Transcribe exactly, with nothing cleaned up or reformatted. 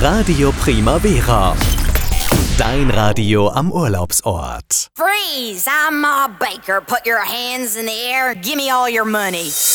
Radio Primavera. Dein Radio am Urlaubsort. Freeze! I'm Ma Baker. Put your hands in the air. Give me all your money.